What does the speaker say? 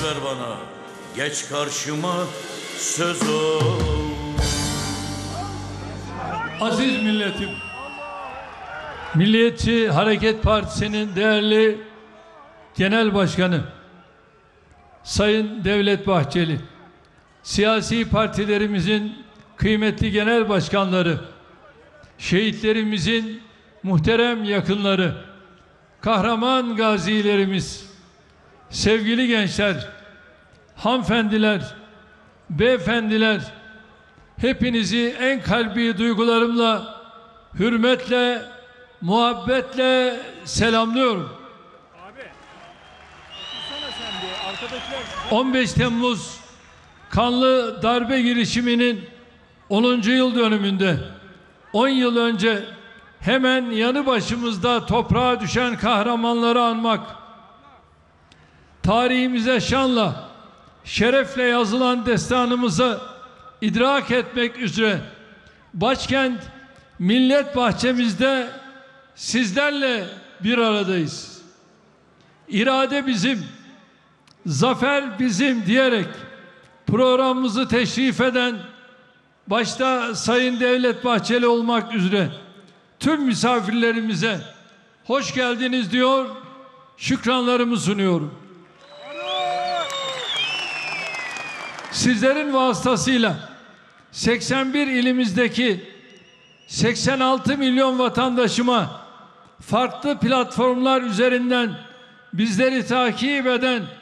ver bana, geç karşıma söz ol. Aziz milletim, Milliyetçi Hareket Partisi'nin değerli Genel Başkanı Sayın Devlet Bahçeli, siyasi partilerimizin kıymetli genel başkanları, şehitlerimizin muhterem yakınları, kahraman gazilerimiz, sevgili gençler, hanımefendiler, beyefendiler, hepinizi en kalbi duygularımla, hürmetle, muhabbetle selamlıyorum. 15 Temmuz kanlı darbe girişiminin 10. yıl dönümünde 10 yıl önce hemen yanı başımızda toprağa düşen kahramanları anmak, tarihimize şanla, şerefle yazılan destanımızı idrak etmek üzere başkent Millet Bahçemizde sizlerle bir aradayız. İrade bizim, zafer bizim diyerek programımızı teşrif eden, başta Sayın Devlet Bahçeli olmak üzere tüm misafirlerimize hoş geldiniz diyor, şükranlarımı sunuyorum. Sizlerin vasıtasıyla 81 ilimizdeki 86 milyon vatandaşıma farklı platformlar üzerinden bizleri takip eden